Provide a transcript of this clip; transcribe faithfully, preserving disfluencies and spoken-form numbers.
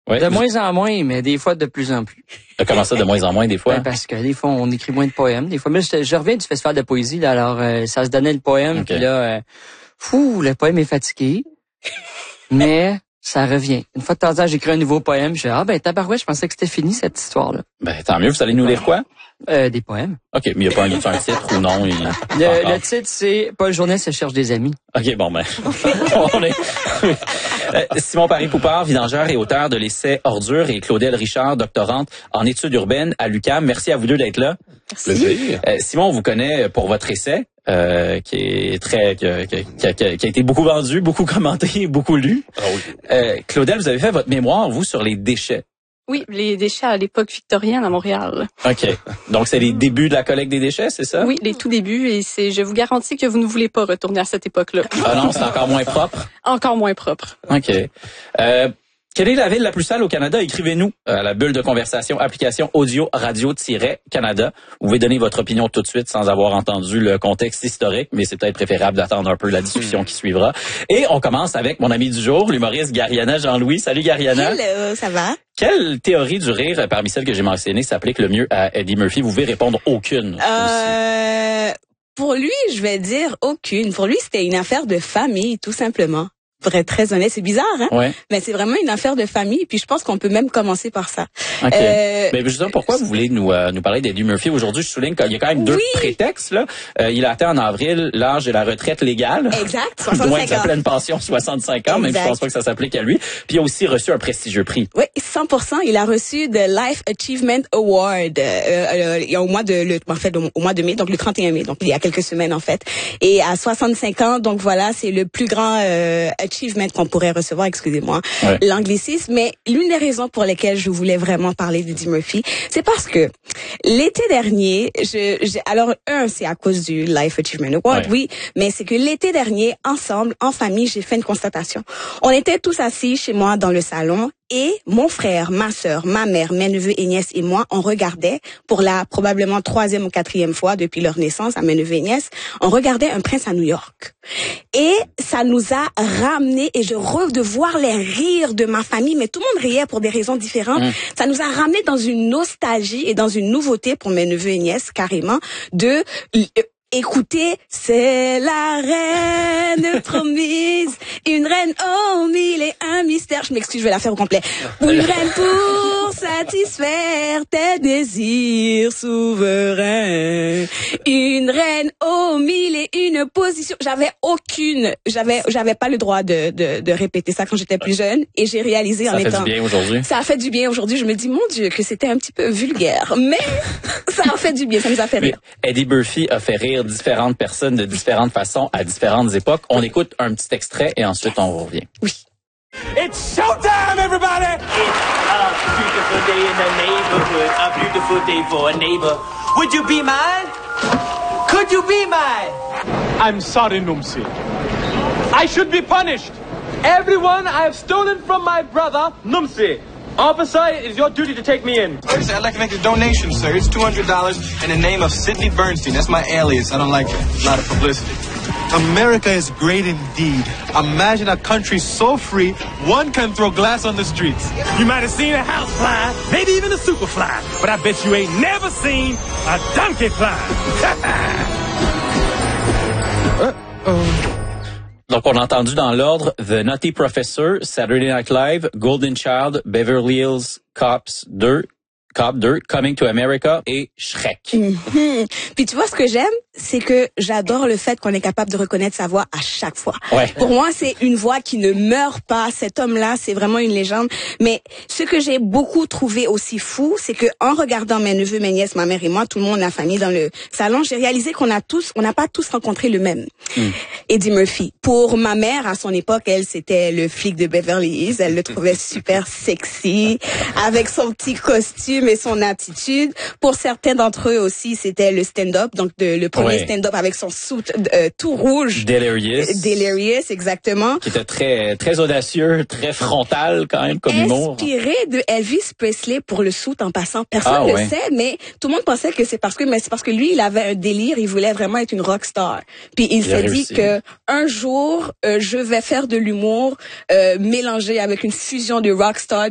Oui. De moins en moins, mais des fois de plus en plus. Comment ça, de moins en moins, des fois? Ben, parce que des fois, on écrit moins de poèmes. Des fois, mais je, je reviens du festival de poésie, là, alors euh, ça se donnait le poème, Okay. puis là, euh, fou, le poème est fatigué, mais ça revient. Une fois de temps en temps, j'écris un nouveau poème, je dis, ah ben tabarouette, je pensais que c'était fini cette histoire-là. Ben tant mieux, vous allez nous lire quoi? Euh, des poèmes. OK, mais il n'y a pas un, un titre ou non? Il... Le, le titre, c'est « Paul Journet se cherche des amis ». OK, bon, ben, on est... Simon Paré-Poupard, vidangeur et auteur de l'essai Ordures, et Claudel Richard, doctorante en études urbaines à l'U Q A M. Merci à vous deux d'être là. Merci. Euh, Simon, on vous connaît pour votre essai, euh, qui est très, qui a, qui, a, qui a été beaucoup vendu, beaucoup commenté, beaucoup lu. Ah oui. Euh, Claudel, vous avez fait votre mémoire, vous, sur les déchets. Oui, les déchets à l'époque victorienne à Montréal. OK. Donc, c'est les débuts de la collecte des déchets, c'est ça? Oui, les tout débuts, et c'est, je vous garantis que vous ne voulez pas retourner à cette époque-là. Ah non, c'est encore moins propre? Encore moins propre. OK. Euh, quelle est la ville la plus sale au Canada? Écrivez-nous à la bulle de conversation, application audio radio-canada. Vous pouvez donner votre opinion tout de suite sans avoir entendu le contexte historique, mais c'est peut-être préférable d'attendre un peu la discussion qui suivra. Et on commence avec mon ami du jour, l'humoriste Gariana Jean-Louis. Salut Gariana. Hello, ça va? Quelle théorie du rire, parmi celles que j'ai mentionnées, s'applique le mieux à Eddie Murphy? Vous pouvez répondre aucune. Euh, pour lui, je vais dire aucune. Pour lui, c'était une affaire de famille, tout simplement. Pour être très honnête, c'est bizarre, hein? Ouais. Mais c'est vraiment une affaire de famille, puis je pense qu'on peut même commencer par ça. OK. Euh, Mais justement, pourquoi vous voulez nous euh, nous parler d'Eddie Murphy aujourd'hui? Je souligne qu'il y a quand même deux oui. prétextes, là. Euh, il a atteint en avril l'âge de la retraite légale. Exact, Loin que soixante-cinq ça ans. s'appelait une pension soixante-cinq ans, même Exact. je pense pas que ça s'applique à lui. Puis il a aussi reçu un prestigieux prix. Oui, cent pour cent. Il a reçu le Life Achievement Award euh, euh, au mois de le, en fait au mois de mai, donc le trente et un mai, donc il y a quelques semaines en fait. Et à soixante-cinq ans, donc voilà, c'est le plus grand euh, achievement qu'on pourrait recevoir, excusez-moi, ouais. l'anglicisme. Mais l'une des raisons pour lesquelles je voulais vraiment parler d'Eddie Murphy, c'est parce que l'été dernier, je, je alors un, c'est à cause du Life Achievement Award, ouais. oui, mais c'est que l'été dernier, ensemble, en famille, j'ai fait une constatation. On était tous assis chez moi dans le salon. Et mon frère, ma sœur, ma mère, mes neveux et nièces et moi, on regardait pour la probablement troisième ou quatrième fois depuis leur naissance à mes neveux et nièces, on regardait Un prince à New York. Et ça nous a ramené, et je rêve de voir les rires de ma famille, mais tout le monde riait pour des raisons différentes. Mmh. Ça nous a ramené dans une nostalgie et dans une nouveauté pour mes neveux et nièces, carrément, de... Écoutez, c'est la reine promise, une reine aux mille et un mystères. Je m'excuse, je vais la faire au complet. Une reine pour satisfaire tes désirs souverains. Une reine aux mille et une positions. J'avais aucune, j'avais, j'avais pas le droit de, de, de répéter ça quand j'étais plus jeune, et j'ai réalisé ça en étant. Ça fait du bien aujourd'hui. Ça a fait du bien aujourd'hui. Je me dis, mon Dieu, que c'était un petit peu vulgaire, mais ça a fait du bien, ça nous a fait rire. Mais Eddie Murphy a fait rire différentes personnes de différentes façons à différentes époques. On écoute un petit extrait et ensuite on revient. Oui. It's showtime, everybody! It's a beautiful day in the neighborhood, a beautiful day for a neighbor. Would you be mine? Could you be mine? I'm sorry, Numsi. I should be punished. Everyone I have stolen from my brother, Numsi. Officer, it is your duty to take me in. I'd like to make a donation, sir. It's two hundred dollars in the name of Sidney Bernstein. That's my alias. I don't like that. A lot of publicity. America is great indeed. Imagine a country so free, one can throw glass on the streets. You might have seen a house fly, maybe even a super fly, but I bet you ain't never seen a donkey fly. Uh-oh. Donc, on a entendu dans l'ordre The Nutty Professor, Saturday Night Live, Golden Child, Beverly Hills Cops deux, Cop deux, Coming to America et Shrek. Mm-hmm. Puis tu vois, ce que j'aime, c'est que j'adore le fait qu'on est capable de reconnaître sa voix à chaque fois. Ouais. Pour moi, c'est une voix qui ne meurt pas. Cet homme-là, c'est vraiment une légende. Mais ce que j'ai beaucoup trouvé aussi fou, c'est que en regardant mes neveux, mes nièces, ma mère et moi, tout le monde, la famille dans le salon, j'ai réalisé qu'on a tous, on n'a pas tous rencontré le même. Mm. Eddie Murphy. Pour ma mère, à son époque, elle, c'était le flic de Beverly Hills. Elle le trouvait super sexy, avec son petit costume et son attitude. Pour certains d'entre eux aussi, c'était le stand-up, donc de, le premier ouais. stand-up avec son suit euh, tout rouge. Delirious. Delirious, exactement. Qui était très très audacieux, très frontal quand même comme humour. Inspiré de Elvis Presley pour le suit en passant. Personne ne ah, ouais. le sait, mais tout le monde pensait que c'est parce que, mais c'est parce que lui, il avait un délire, il voulait vraiment être une rock star. Puis il, il s'est dit que un jour, euh, je vais faire de l'humour euh, mélangé avec une fusion de rock star.